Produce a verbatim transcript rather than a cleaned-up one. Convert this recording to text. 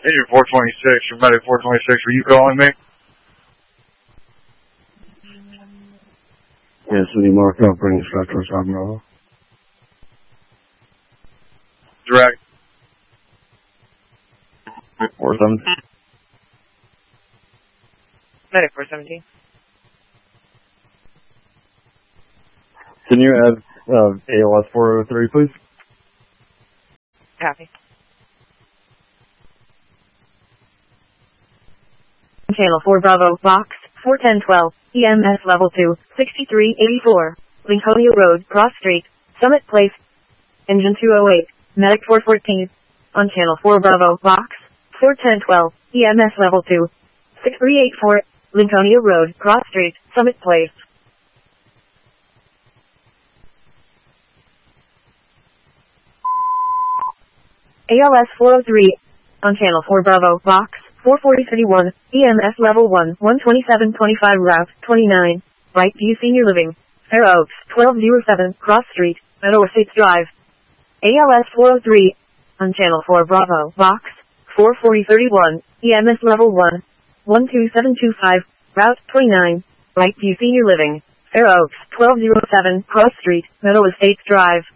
Hey, four twenty-six, you're Medic four twenty-six, were you calling me? Yes, we mark up, bring straight to San Bravo. Direct. four seventeen. Medic four seventeen. Can you add uh, A L S four oh three, please? Copy. Channel four Bravo, Box, four ten twelve, E M S Level two, sixty-three eighty-four, Lincolnia Road, Cross Street, Summit Place, Engine two oh eight, Medic four fourteen, on Channel four Bravo, Box, four ten twelve, E M S Level two, sixty-three eighty-four, Lincolnia Road, Cross Street, Summit Place. A L S four oh three, on Channel four Bravo, Box, four forty thirty-one, E M S Level one, one twenty-seven twenty-five Route twenty-nine, Brightview Senior Living, Fair Oaks, twelve oh seven, Cross Street, Meadow Estates Drive. A L S four oh three, on Channel four Bravo, Box, four forty thirty-one, E M S Level one, one two seven two five, Route twenty-nine, Brightview Senior Living, Fair Oaks, twelve oh seven, Cross Street, Meadow Estates Drive.